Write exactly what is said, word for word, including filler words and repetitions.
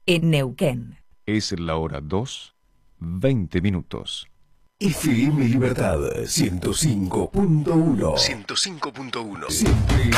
en Neuquén. Es la hora dos, veinte minutos. F M Libertad ciento cinco punto uno. ciento cinco punto uno. Siempre